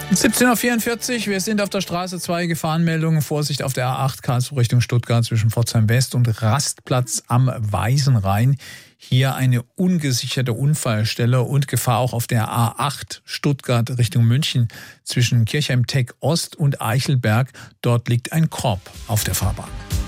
17:44 Uhr, wir sind auf der Straße, 2 Gefahrenmeldungen. Vorsicht auf der A8 Karlsruhe Richtung Stuttgart zwischen Pforzheim West und Rastplatz am Weißenrhein. Hier eine ungesicherte Unfallstelle und Gefahr auch auf der A8 Stuttgart Richtung München zwischen Kirchheim-Teck Ost und Eichelberg. Dort liegt ein Korb auf der Fahrbahn.